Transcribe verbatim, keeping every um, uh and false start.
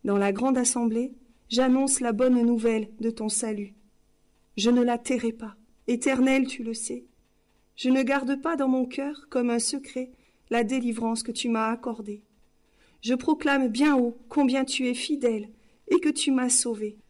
Dans la grande assemblée, j'annonce la bonne nouvelle de ton salut. Je ne la tairai pas. Éternel, tu le sais. Je ne garde pas dans mon cœur, comme un secret, la délivrance que tu m'as accordée. Je proclame bien haut combien tu es fidèle et que tu m'as sauvé.